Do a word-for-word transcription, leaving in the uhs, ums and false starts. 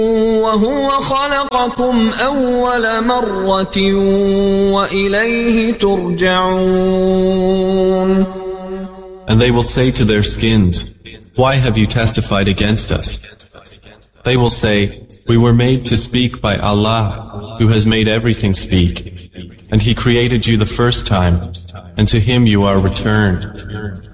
وهو خلقكم أول مرة وإليه ترجعون. And they will say to their skins, why have you testified against us? They will say, we were made to speak by Allah, who has made everything speak, and He created you the first time, and to Him you are returned.